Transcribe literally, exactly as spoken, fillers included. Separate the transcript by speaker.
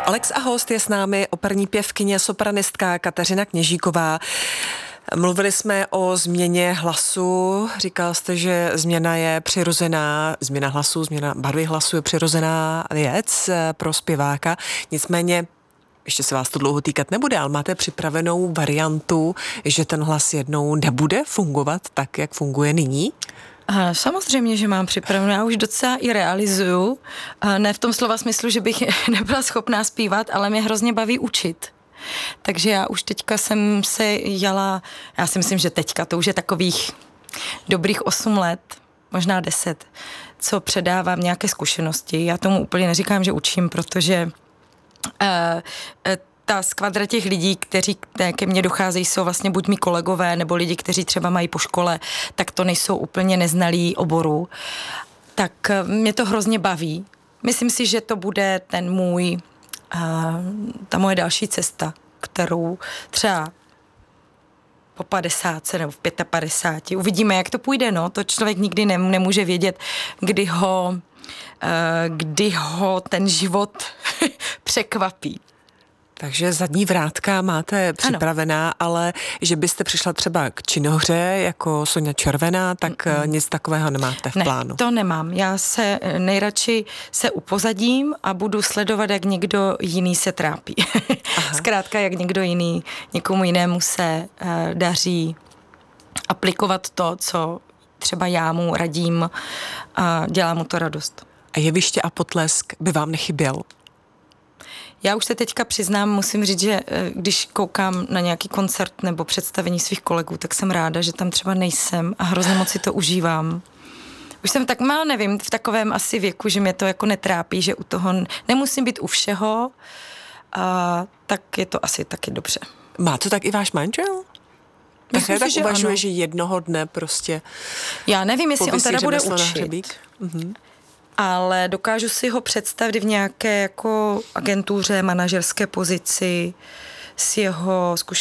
Speaker 1: Alex a host je s námi operní pěvkyně, sopranistka Kateřina Kněžíková. Mluvili jsme o změně hlasu. Říkal jste, že změna je přirozená, změna hlasu, změna barvy hlasu je přirozená věc pro zpěváka. Nicméně ještě se vás to dlouho týkat nebude, ale máte připravenou variantu, že ten hlas jednou nebude fungovat tak, jak funguje nyní?
Speaker 2: Samozřejmě, že mám připravenou. Já už docela i realizuju. Ne v tom slova smyslu, že bych nebyla schopná zpívat, ale mě hrozně baví učit. Takže já už teďka jsem se jala, já si myslím, že teďka to už je takových dobrých osm let, možná deset, co předávám nějaké zkušenosti. Já tomu úplně neříkám, že učím, protože uh, uh, ta skvadra těch lidí, kteří ke mně docházejí, jsou vlastně buď mý kolegové, nebo lidi, kteří třeba mají po škole, tak to nejsou úplně neznalí oboru. Tak mě to hrozně baví. Myslím si, že to bude ten můj, ta moje další cesta, kterou třeba po padesátce nebo v pětapadesáti. Uvidíme, jak to půjde, no. To člověk nikdy nemůže vědět, kdy ho, kdy ho ten život překvapí.
Speaker 1: Takže zadní vrátka máte připravená, ano. Ale že byste přišla třeba k činohře jako Soňa Červená, tak mm-mm. nic takového nemáte v
Speaker 2: ne,
Speaker 1: plánu.
Speaker 2: To nemám. Já se nejradši se upozadím a budu sledovat, jak někdo jiný se trápí. Zkrátka, jak někdo jiný, někomu jinému se uh, daří aplikovat to, co třeba já mu radím a dělá mu to radost.
Speaker 1: A jeviště a potlesk by vám nechyběl?
Speaker 2: Já už se teďka přiznám, musím říct, že když koukám na nějaký koncert nebo představení svých kolegů, tak jsem ráda, že tam třeba nejsem a hrozně moc si to užívám. Už jsem tak mal, nevím, v takovém asi věku, že mě to jako netrápí, že u toho nemusím být u všeho, a tak je to asi taky dobře.
Speaker 1: Má to tak i váš manžel? Také tak uvažuje, že jednoho dne prostě
Speaker 2: já nevím, jestli on teda bude učit.
Speaker 1: Mhm.
Speaker 2: Ale dokážu si ho představit v nějaké jako agentuře, manažerské pozici s jeho zkušeností